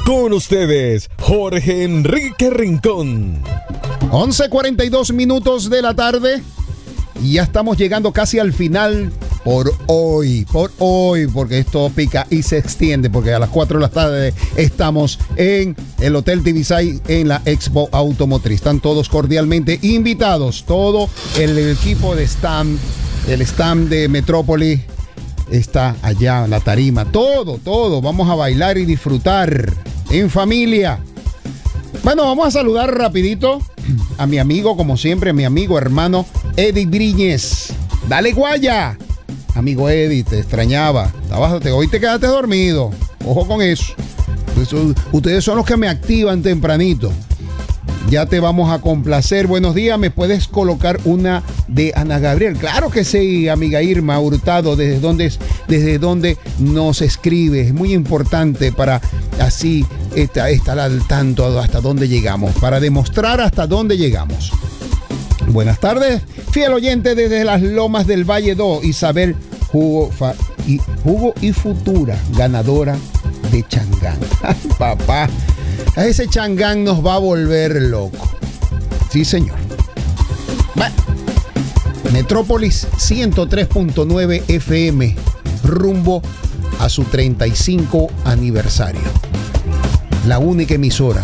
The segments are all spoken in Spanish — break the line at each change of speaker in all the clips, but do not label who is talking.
Con ustedes, Jorge Enrique Rincón.
11:42 minutos de la tarde. Y ya estamos llegando casi al final por hoy, porque esto pica y se extiende, porque a las 4 de la tarde estamos en el Hotel Divisay en la Expo Automotriz. Están todos cordialmente invitados, todo el equipo de stand, el stand de Metrópoli está allá en la tarima, todo, vamos a bailar y disfrutar en familia. Bueno, vamos a saludar rapidito a mi amigo, como siempre, mi amigo hermano Eddie Briñez. Dale guaya. Amigo Eddie, te extrañaba. Hoy te quedaste dormido. Ojo con eso. Ustedes son los que me activan tempranito. Ya te vamos a complacer. Buenos días, ¿me puedes colocar una de Ana Gabriel? Claro que sí, amiga Irma Hurtado, desde donde nos escribe. Es muy importante para así estar al tanto hasta dónde llegamos, para demostrar hasta dónde llegamos. Buenas tardes, fiel oyente desde las Lomas del Valle 2, Isabel Jugo y futura ganadora de Changán. Ay, papá, a ese Changán nos va a volver loco. Sí, señor. Bueno, Metrópolis 103.9 FM, rumbo a su 35 aniversario. La única emisora.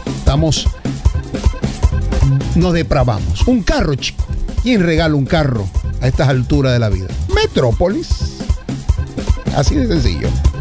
Nos depravamos. Un carro, chico. ¿Quién regala un carro a estas alturas de la vida? Metrópolis. Así de sencillo.